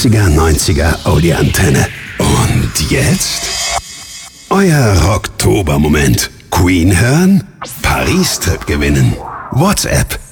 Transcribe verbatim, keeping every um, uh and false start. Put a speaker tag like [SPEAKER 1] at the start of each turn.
[SPEAKER 1] achtziger, neunziger Audi-Antenne. Und jetzt? Euer Rocktober-Moment. Queen hören? Paris-Trip gewinnen. WhatsApp